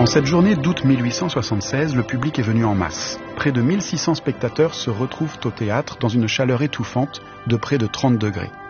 En cette journée d'août 1876, le public est venu en masse. Près de 1600 spectateurs se retrouvent au théâtre dans une chaleur étouffante de près de 30 degrés.